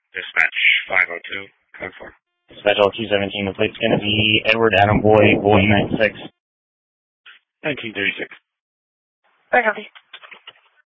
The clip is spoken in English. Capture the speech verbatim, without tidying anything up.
Dispatch five oh two, code four. Dispatch L two seventeen, the plate's going to be Edward Adam Boy, Boy ninety-six. nineteen thirty-six. Very copy.